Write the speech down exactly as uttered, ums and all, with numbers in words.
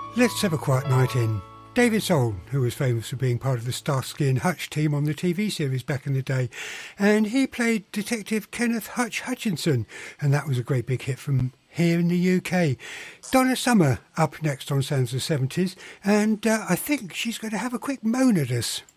Let's have a quiet night in. David Soul, who was famous for being part of the Starsky and Hutch team on the T V series back in the day, and he played Detective Kenneth Hutch Hutchinson, and that was a great big hit from here in the U K. Donna Summer up next on Sounds of the seventies, and uh, I think she's going to have a quick moan at us.